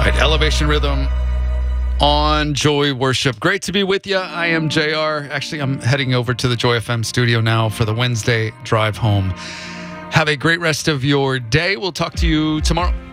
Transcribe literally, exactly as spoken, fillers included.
right, Elevation Rhythm on Joy Worship. Great to be with you. I am J R. Actually, I'm heading over to the Joy F M studio now for the Wednesday drive home. Have a great rest of your day. We'll talk to you tomorrow.